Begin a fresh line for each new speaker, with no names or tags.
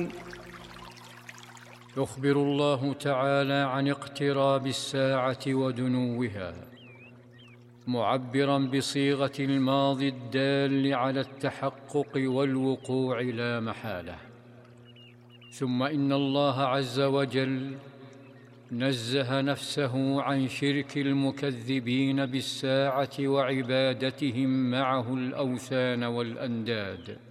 يخبر الله تعالى عن اقتراب الساعة ودنوها، معبراً بصيغة الماضي الدال على التحقق والوقوع لا محالة. ثم إن الله عز وجل نزه نفسه عن شرك المكذبين بالساعة وعبادتهم معه الأوثان والأنداد،